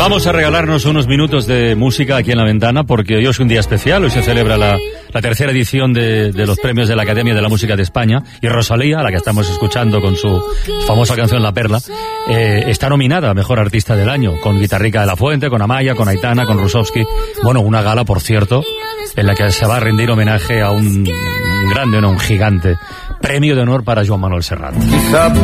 Vamos a regalarnos unos minutos de música aquí en La Ventana, porque hoy es un día especial. Hoy se celebra la tercera edición de los premios de la Academia de la Música de España, y Rosalía, a la que estamos escuchando con su famosa canción La Perla, está nominada a Mejor Artista del Año, con Guitarrica de la Fuente, con Amaya, con Aitana, con Rusovsky. Bueno, una gala, por cierto, en la que se va a rendir homenaje a un grande, un gigante. Premio de honor para Joan Manuel Serrat.